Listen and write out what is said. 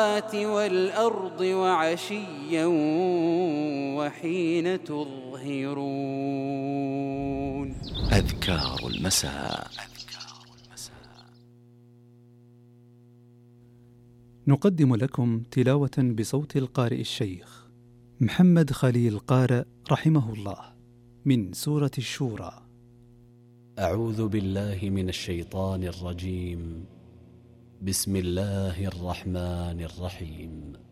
السماوات والأرض وعشيا وحين تظهرون. أذكار المساء. نقدم لكم تلاوة بصوت القارئ الشيخ محمد خليل قارئ رحمه الله من سورة الشورى. أعوذ بالله من الشيطان الرجيم. بسم الله الرحمن الرحيم.